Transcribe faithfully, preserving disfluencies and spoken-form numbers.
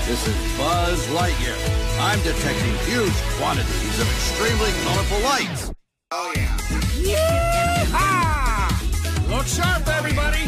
This is Buzz Lightyear. I'm detecting huge quantities of extremely colorful lights. Oh, yeah. Yeah!